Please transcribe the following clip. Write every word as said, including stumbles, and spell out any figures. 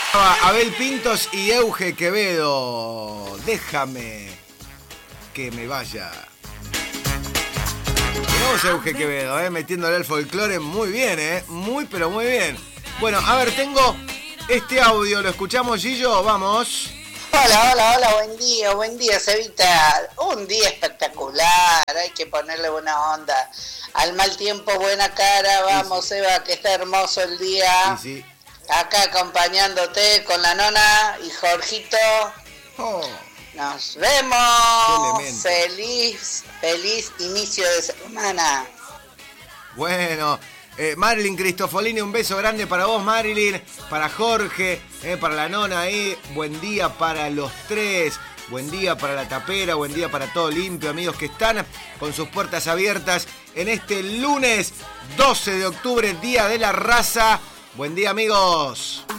Abel Pintos y Euge Quevedo. Déjame que me vaya. Vamos a Euge Quevedo, eh, metiéndole el folclore muy bien, eh, muy pero muy bien. Bueno, a ver, tengo este audio, ¿lo escuchamos, Gillo? Vamos. Hola, hola, hola, buen día, buen día, Cevita. Un día espectacular, hay que ponerle buena onda. Al mal tiempo, buena cara, vamos, sí, sí. Eva, que está hermoso el día. Sí, sí. Acá acompañándote con la nona y Jorgito. Oh. Nos vemos. Feliz, feliz inicio de semana. Bueno, eh, Marilyn Cristofolini, un beso grande para vos, Marilyn, para Jorge, eh, para la nona ahí. Buen día para los tres. Buen día para la tapera, buen día para todo limpio, amigos que están con sus puertas abiertas en este lunes doce de octubre, Día de la Raza. Buen día, amigos.